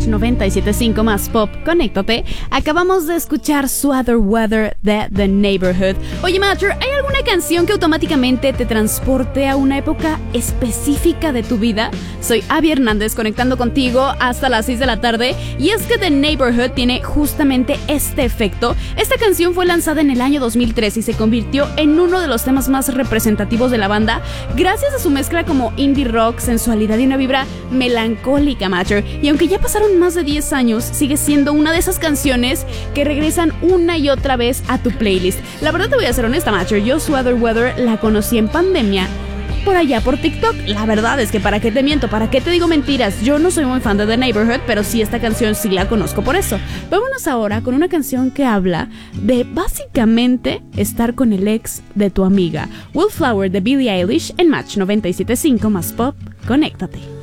97.5 más pop, conéctate. Acabamos de escuchar Sweater Weather de The Neighborhood. Oye, Matcher, ¿hay alguna canción que automáticamente te transporte a una época específica de tu vida? Soy Abby Hernández, conectando contigo hasta las 6 de la tarde. Y es que The Neighborhood tiene justamente este efecto. Esta canción fue lanzada en el año 2003 y se convirtió en uno de los temas más representativos de la banda, gracias a su mezcla como indie rock, sensualidad y una vibra melancólica, Matcher. Y aunque ya pasaron más de 10 años, sigue siendo una de esas canciones que regresan una y otra vez a tu playlist. La verdad, te voy a ser honesta, Matcher, yo Sweater Weather la conocí en pandemia, por allá por TikTok. La verdad es que para qué te miento, para qué te digo mentiras, yo no soy muy fan de The Neighborhood, pero sí, esta canción sí la conozco por eso. Vámonos ahora con una canción que habla de básicamente estar con el ex de tu amiga. Wildflower de Billie Eilish en Match 97.5 más pop, conéctate.